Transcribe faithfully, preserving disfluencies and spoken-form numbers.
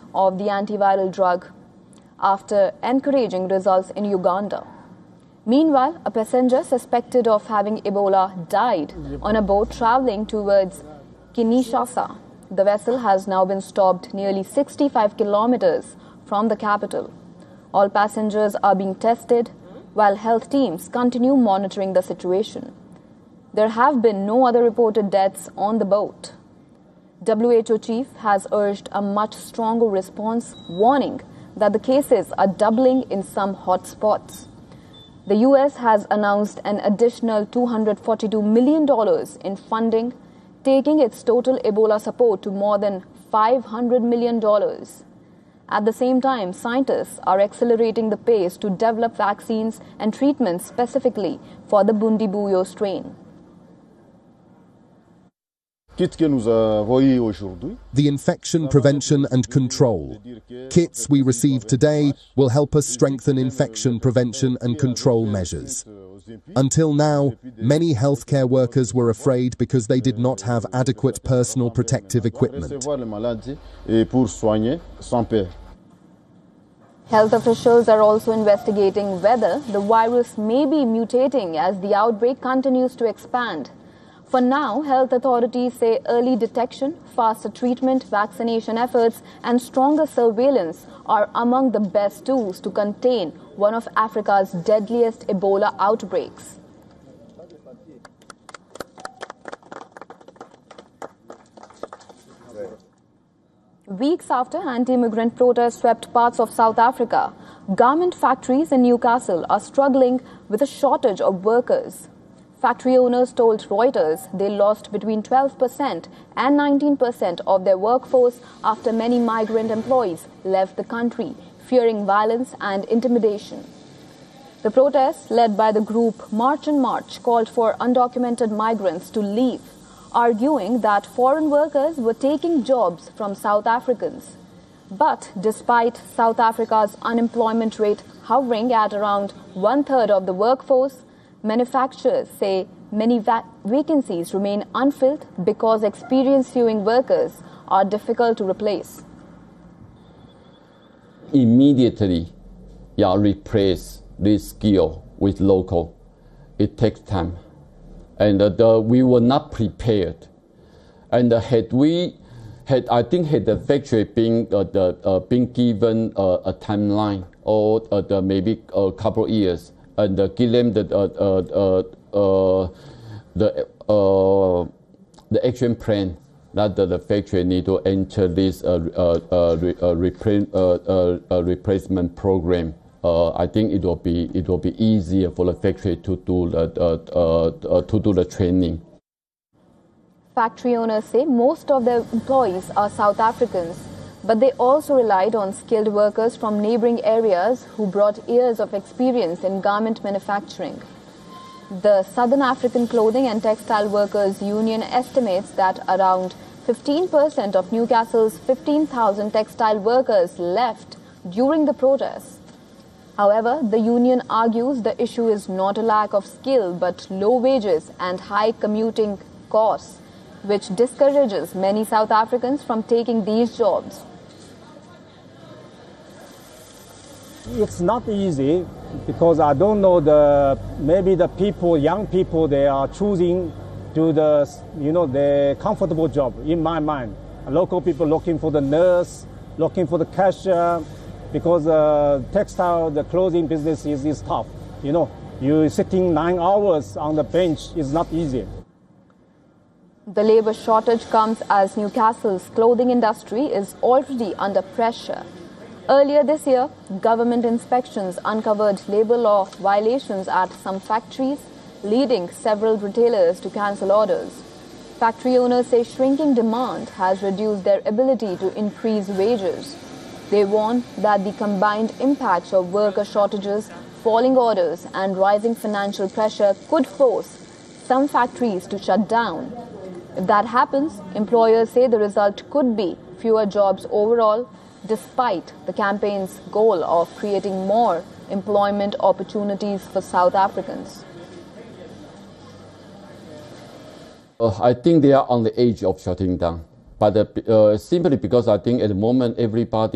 of the antiviral drug after encouraging results in Uganda. Meanwhile, a passenger suspected of having Ebola died on a boat traveling towards Kinshasa. The vessel has now been stopped nearly sixty-five kilometers from the capital. All passengers are being tested while health teams continue monitoring the situation. There have been no other reported deaths on the boat. W H O chief has urged a much stronger response, warning that the cases are doubling in some hotspots. The U S has announced an additional two hundred forty-two million dollars in funding, taking its total Ebola support to more than five hundred million dollars. At the same time, scientists are accelerating the pace to develop vaccines and treatments specifically for the Bundibugyo strain. The infection prevention and control kits we received today will help us strengthen infection prevention and control measures. Until now, many healthcare workers were afraid because they did not have adequate personal protective equipment. Health officials are also investigating whether the virus may be mutating as the outbreak continues to expand. For now, health authorities say early detection, faster treatment, vaccination efforts, and stronger surveillance are among the best tools to contain one of Africa's deadliest Ebola outbreaks. Weeks after anti-immigrant protests swept parts of South Africa, garment factories in Newcastle are struggling with a shortage of workers. Factory owners told Reuters they lost between twelve percent and nineteen percent of their workforce after many migrant employees left the country, fearing violence and intimidation. The protests, led by the group March and March, called for undocumented migrants to leave, arguing that foreign workers were taking jobs from South Africans. But despite South Africa's unemployment rate hovering at around one-third of the workforce, manufacturers say many va- vacancies remain unfilled because experienced sewing workers are difficult to replace. Immediately, yeah, replace this skill with local. It takes time. And uh, the, we were not prepared. And uh, had we, had I think had the factory been, uh, the, uh, been given uh, a timeline or uh, the maybe a couple of years, and uh, give them the uh, uh, uh, the uh, the action plan that the, the factory need to enter this uh, uh, uh, re, uh, repre uh, uh, uh, replacement program. Uh, I think it will be it will be easier for the factory to do the uh, uh, to do the training. Factory owners say most of their employees are South Africans, but they also relied on skilled workers from neighboring areas who brought years of experience in garment manufacturing. The Southern African Clothing and Textile Workers Union estimates that around fifteen percent of Newcastle's fifteen thousand textile workers left during the protests. However, the union argues the issue is not a lack of skill but low wages and high commuting costs, which discourages many South Africans from taking these jobs. It's not easy because I don't know the maybe the people, young people, they are choosing to the you know the comfortable job. In my mind, local people looking for the nurse, looking for the cashier, because uh, textile, the clothing business is, is tough. You know, you sitting nine hours on the bench is not easy. The labour shortage comes as Newcastle's clothing industry is already under pressure. Earlier this year, government inspections uncovered labour law violations at some factories, leading several retailers to cancel orders. Factory owners say shrinking demand has reduced their ability to increase wages. They warn that the combined impacts of worker shortages, falling orders, and rising financial pressure could force some factories to shut down. If that happens, employers say the result could be fewer jobs overall, despite the campaign's goal of creating more employment opportunities for South Africans. Uh, I think they are on the edge of shutting down, but uh, uh, simply because I think at the moment everybody